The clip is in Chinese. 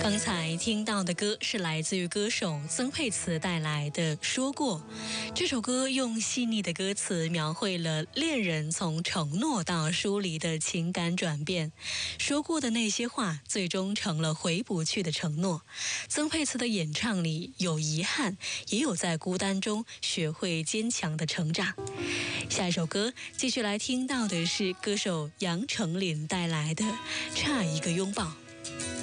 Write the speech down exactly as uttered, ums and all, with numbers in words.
刚才听到的歌是来自于歌手曾沛慈带来的《说过》。这首歌用细腻的歌词描绘了恋人从承诺到疏离的情感转变，说过的那些话最终成了回不去的承诺。曾沛慈的演唱里有遗憾，也有在孤单中学会坚强的成长。下一首歌继续来听到的是歌手杨丞琳带来的《差一个拥抱》。